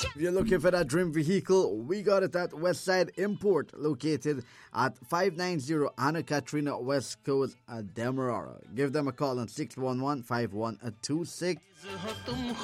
If you're looking for that dream vehicle, we got it at Westside Import, located at 590 Anna Katrina West Coast, Demerara. Give them a call on 611-5126.